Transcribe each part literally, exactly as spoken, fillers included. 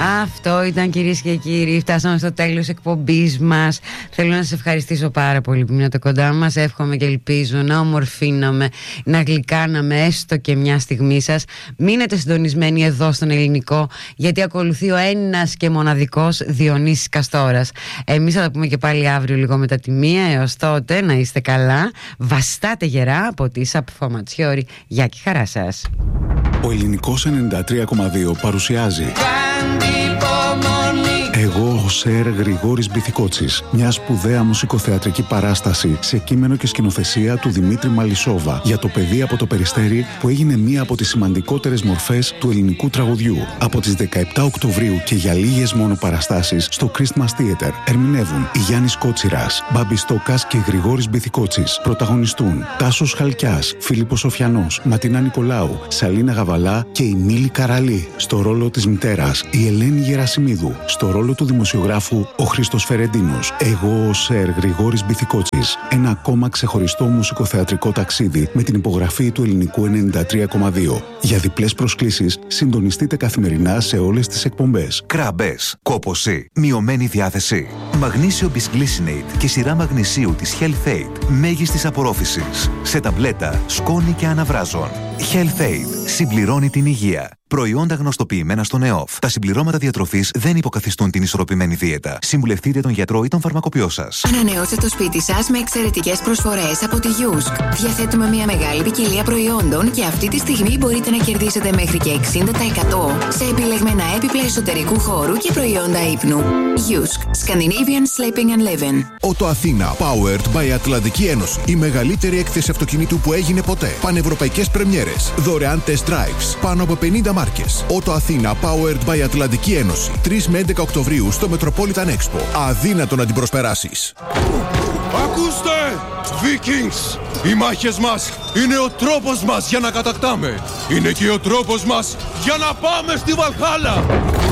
Αυτό ήταν, κυρίες και κύριοι. Φτάσαμε στο τέλος εκπομπής μας. Θέλω να σας ευχαριστήσω πάρα πολύ που μείνατε κοντά μας. Εύχομαι και ελπίζω να ομορφύναμε, να γλυκάναμε έστω και μια στιγμή σας. Μείνετε συντονισμένοι εδώ στον Ελληνικό, γιατί ακολουθεί ο ένας και μοναδικός Διονύσης Καστόρας. Εμείς θα τα πούμε και πάλι αύριο λίγο μετά τη μία. Έως τότε να είστε καλά. Βαστάτε γερά από τη Σαπφωματσιόρη. Γεια και χαρά σας. Ο Ελληνικός ενενήντα τρία κόμμα δύο παρουσιάζει Εγώ ο Σερ Γρηγόρης Μπιθικότσης, μια σπουδαία μουσικοθεατρική παράσταση σε κείμενο και σκηνοθεσία του Δημήτρη Μαλισσόβα για το παιδί από το Περιστέρι, που έγινε μία από τις σημαντικότερες μορφές του ελληνικού τραγουδιού. Από τις δεκαεπτά Οκτωβρίου και για λίγες μόνο παραστάσεις στο Christmas Theater ερμηνεύουν η Γιάννης Κότσιρας, Μπάμπης Στόκας και Γρηγόρης Μπιθικότσης. Πρωταγωνιστούν Τάσος Χαλκιάς, Φίλιππος Σοφιανός, Ματινά Νικολάου, Σαλίνα Γαβαλά και η Μίλη Καραλή. Στο ρόλο της μητέρας η Ελένη Γερασιμίδου. Στο ρόλο του δημοσιογράφου ο Χρήστος Φερεντίνος. Εγώ ο Σερ Γρηγόρης Μπιθικότσης. Ένα ακόμα ξεχωριστό μουσικοθεατρικό ταξίδι με την υπογραφή του Ελληνικού ενενήντα τρία κόμμα δύο. Για διπλές προσκλήσεις συντονιστείτε καθημερινά σε όλες τις εκπομπές. Κράμπες, κόπωση, μειωμένη διάθεση. Μαγνήσιο Bisglycinate και σειρά μαγνησίου της Health-Aid μέγιστης απορρόφησης. Σε ταμπλέτα, σκόνη και αναβράζων. Health-Aid συμπληρώνει την υγεία. Προϊόντα γνωστοποιημένα στον ΕΟΦ. Τα συμπληρώματα διατροφής δεν υποκαθιστούν την ισορροπημένη δίαιτα. Συμβουλευτείτε τον γιατρό ή τον φαρμακοποιό σας. Ανανεώστε το σπίτι σας με εξαιρετικές προσφορές από τη Γιούσκ. Διαθέτουμε μια μεγάλη ποικιλία προϊόντων και αυτή τη στιγμή μπορείτε να κερδίσετε μέχρι και εξήντα τοις εκατό σε επιλεγμένα έπιπλα εσωτερικού χώρου και προϊόντα ύπνου. Γιούσκ. Scandinavian Sleeping and Living. Ότο Αθήνα. Powered by Ατλαντική Ένωση. Η μεγαλύτερη έκθεση αυτοκινήτου που έγινε ποτέ. Πανευρωπαϊκές πρεμιέρες. Δωρεάν test drives. Πάνω από πενήντα μάρκες. Ότο Αθήνα. Powered by Ατλαντική Ένωση. τρεις με έντεκα Οκτωβρίου στο Metropolitan Expo. Αδύνατο να την προσπεράσεις. Ακούστε! Vikings! Οι μάχες μας είναι ο τρόπος μας για να κατακτάμε. Είναι και ο τρόπος μας για να πάμε στη Βαλχάλα.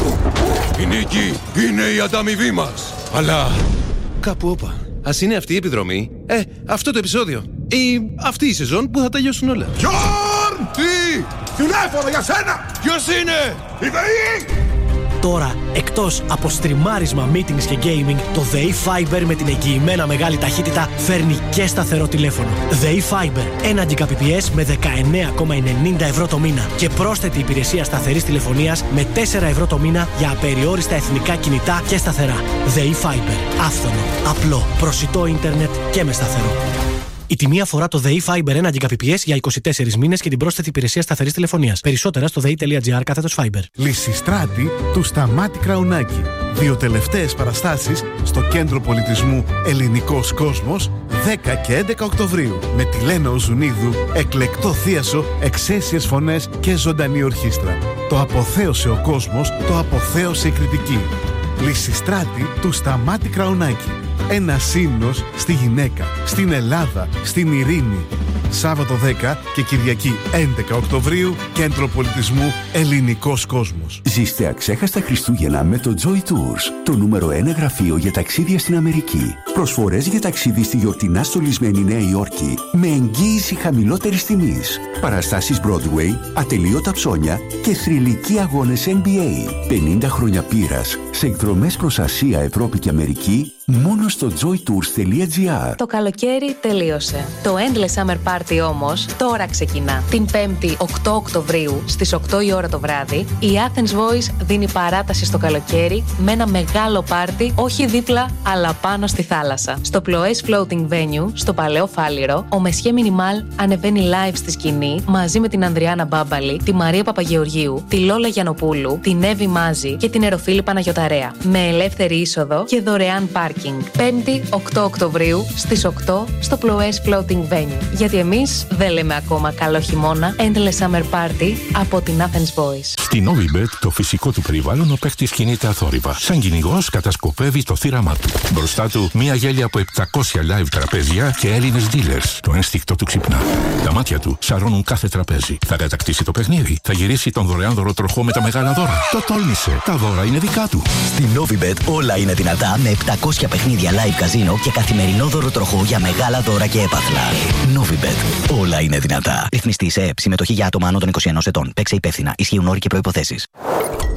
Η νίκη είναι η ανταμοιβή μας. Αλλά κάπου όπα. Ας είναι αυτή η επιδρομή, ε, αυτό το επεισόδιο ή αυτή η σεζόν που θα τελειώσουν όλα. Γιόρν! Τι! Τηλέφωνο για σένα! Ποιος είναι? Η ΔΕΗ! Τώρα, εκτός από στριμάρισμα, meetings και gaming, το ΔΕΗ Fiber με την εγγυημένα μεγάλη ταχύτητα φέρνει και σταθερό τηλέφωνο. ΔΕΗ Fiber, ένα Gbps με δεκαεννέα κόμμα ενενήντα ευρώ το μήνα και πρόσθετη υπηρεσία σταθερής τηλεφωνίας με τέσσερα ευρώ το μήνα για απεριόριστα εθνικά κινητά και σταθερά. ΔΕΗ Fiber, άφθονο, απλό, προσιτό ίντερνετ και με σταθερό. Η τιμή αφορά το ΔΕΗ Fiber ένα Gbps για είκοσι τέσσερις μήνες και την πρόσθετη υπηρεσία σταθερής τηλεφωνίας. Περισσότερα στο δei.gr κάθετος Fiber. Λυσιστράτη του Σταμάτη Κραουνάκη. Δύο τελευταίες παραστάσεις στο Κέντρο Πολιτισμού Ελληνικός Κόσμος δέκα και έντεκα Οκτωβρίου. Με τη Λένα Οζουνίδου, εκλεκτό θίασο, εξαίσιες φωνές και ζωντανή ορχήστρα. Το αποθέωσε ο κόσμος, το αποθέωσε η κριτική. Λυσιστράτη του Σταμάτη Κραουνάκη. Ένα ύμνος στη γυναίκα, στην Ελλάδα, στην ειρήνη. Σάββατο δέκα και Κυριακή έντεκα Οκτωβρίου, Κέντρο Πολιτισμού Ελληνικός Κόσμος. Ζήστε αξέχαστα Χριστούγεννα με το Joy Tours, το νούμερο ένα γραφείο για ταξίδια στην Αμερική. Προσφορές για ταξίδι στη γιορτινά στολισμένη Νέα Υόρκη με εγγύηση χαμηλότερης τιμής. Παραστάσεις Broadway, ατελείωτα ψώνια και θρυλικοί αγώνες N B A. πενήντα χρόνια πείρας σε εκδρομές προς Ασία, Ευρώπη και Αμερική μόνο στο joy tours τελεία gr. Το καλοκαίρι τελείωσε. Το Endless Summer Party όμως τώρα ξεκινά. Την πέμπτη οκτώ Οκτωβρίου στις οκτώ η ώρα το βράδυ, η Athens Voice δίνει παράταση στο καλοκαίρι με ένα μεγάλο πάρτι, όχι δίπλα αλλά πάνω στη θάλασσα. Στο Ploes Floating Venue, στο Παλαιό Φάληρο, ο Μεσιέ Μινιμάλ ανεβαίνει live στη σκηνή μαζί με την Ανδριάνα Μπάμπαλη, τη Μαρία Παπαγεωργίου, τη Λόλα Γιαννοπούλου, την Εύη Μάζη και την Εροφίλη Παναγιωταρέα. Με ελεύθερη είσοδο και δωρεάν πάρκινγκ. πέμπτη οκτώ Οκτωβρίου στις οκτώ στο Ploes Floating Venue. Γιατί εμείς δεν λέμε ακόμα καλό χειμώνα. Endless Summer Party από την Athens Voice. Στην Novibet το φυσικό του περιβάλλον ο παίκτης κινείται αθόρυβα. Σαν κυνηγός κατασκοπεύει το θύραμά του. Μπροστά του μια γέλια από επτακόσια live τραπέζια και Έλληνες dealers. Το ένστικτο του ξυπνά. Τα μάτια του σαρώνουν κάθε τραπέζι. Θα κατακτήσει το παιχνίδι. Θα γυρίσει τον δωρεάν δωροτροχό με τα μεγάλα δώρα. Το τόλμησε. Τα δώρα είναι δικά του. Στην Novibet όλα είναι δυνατά με επτακόσια παιχνίδια live καζίνο και καθημερινό δωροτροχό για μεγάλα δώρα και έπαθλα. Novibet. Όλα είναι δυνατά. Ρυθμιστή σε ΕΕΠ. Συμμετοχή για άτομα άνω των είκοσι ενός ετών. Παίξε υπεύθυνα. Ισχύουν όροι και προϋποθέσεις.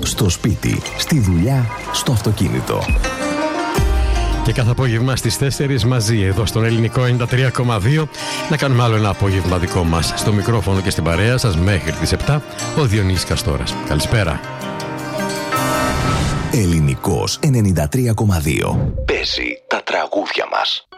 στο σπίτι, στη δουλειά, στο αυτοκίνητο. Και κάθε απόγευμα στις τέσσερις μαζί εδώ στον Ελληνικό ενενήντα τρία κόμμα δύο να κάνουμε άλλο ένα απόγευμα δικό μας. Στο μικρόφωνο και στην παρέα σας μέχρι τις επτά ο Διονύσης Καστόρας. Καλησπέρα. Ελληνικός ενενήντα τρία κόμμα δύο. Παίζει τα τραγούδια μας.